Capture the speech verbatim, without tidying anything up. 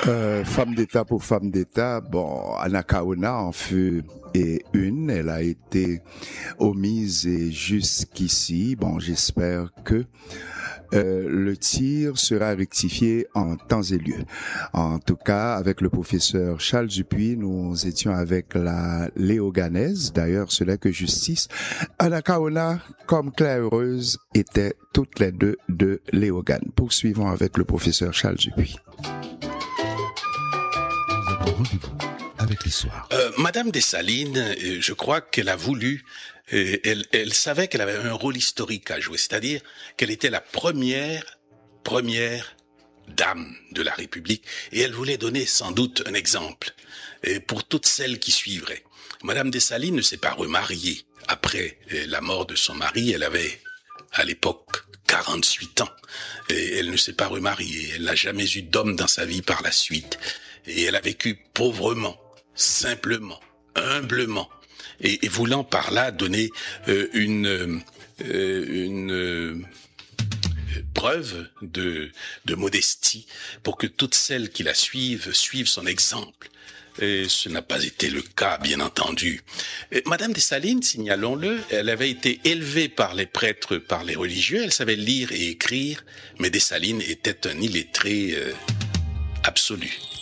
Euh, femme d'État pour femme d'État, bon, Anna Kaona en fut et une, elle a été omise et jusqu'ici, bon, j'espère que euh, le tir sera rectifié en temps et lieu. En tout cas, avec le professeur Charles Dupuis, nous étions avec la Léoganaise, d'ailleurs, cela que justice. Anna Kaona, comme Claire Heureuse, étaient toutes les deux de Léogane. Poursuivons avec le professeur Charles Dupuis. Rendez-vous avec l'histoire. Euh, Madame Dessalines, euh, je crois qu'elle a voulu, euh, elle, elle savait qu'elle avait un rôle historique à jouer, c'est-à-dire qu'elle était la première, première dame de la République, et elle voulait donner sans doute un exemple euh, pour toutes celles qui suivraient. Madame Dessalines ne s'est pas remariée. Après euh, la mort de son mari, elle avait, à l'époque, quarante-huit ans. Et elle ne s'est pas remariée, elle n'a jamais eu d'homme dans sa vie par la suite. Et elle a vécu pauvrement, simplement, humblement, et, et voulant par là donner euh, une, euh, une euh, preuve de, de modestie pour que toutes celles qui la suivent suivent son exemple. Et ce n'a pas été le cas, bien entendu. Et Madame Dessalines, signalons-le, elle avait été élevée par les prêtres, par les religieux, elle savait lire et écrire, mais Dessalines était un illettré euh, absolu.